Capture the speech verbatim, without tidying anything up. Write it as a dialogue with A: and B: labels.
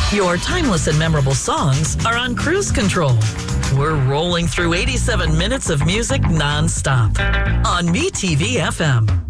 A: Your timeless and memorable songs are on Cruise Control. We're rolling through eighty-seven minutes of music nonstop on M E T V F M.